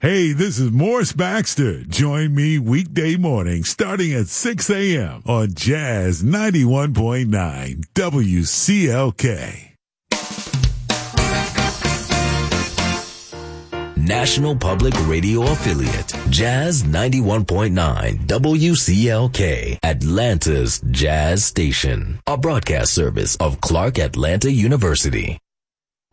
Hey, this is Morris Baxter. Join me weekday morning starting at 6 a.m. on Jazz 91.9 WCLK. National Public Radio Affiliate, Jazz 91.9 WCLK, Atlanta's Jazz Station, a broadcast service of Clark Atlanta University.